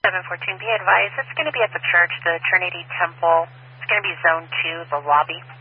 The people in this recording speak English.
714, be advised, it's going to be at the church, the Trinity Temple. It's going to be Zone 2, the lobby.